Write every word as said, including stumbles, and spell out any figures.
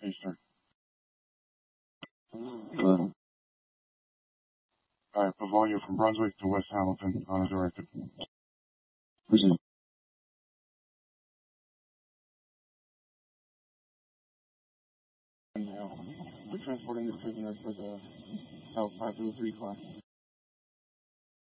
Eastern. Uh, Alright, Pavonia from Brunswick to West Hamilton, undirected. Proceed. We're transporting the prisoner for the L five oh three class.